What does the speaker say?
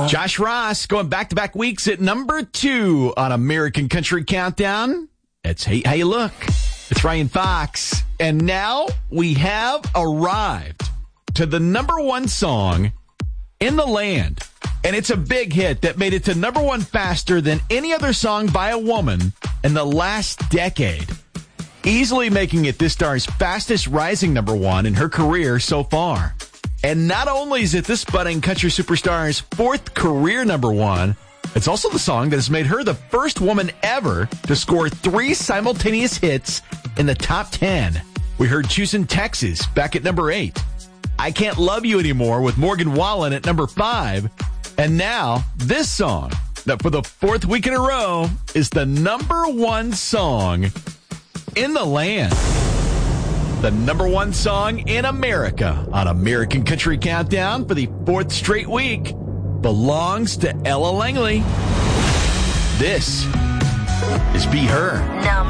Josh Ross going back-to-back weeks at number 2 on American Country Countdown. It's Hey How You Look. It's Ryan Fox. And now we have arrived to the number 1 song in the land. And it's a big hit that made it to number 1 faster than any other song by a woman in the last decade. Easily making it this star's fastest rising number 1 in her career so far. And not only is it this budding country superstar's 4th career number 1, it's also the song that has made her the first woman ever to score 3 simultaneous hits in the top 10. We heard Houston, Texas back at number 8. I Can't Love You Anymore with Morgan Wallen at number 5. And now this song that for the 4th week in a row is the number 1 song in the land. The number 1 song in America on American Country Countdown for the 4th straight week belongs to Ella Langley. This is Be Her.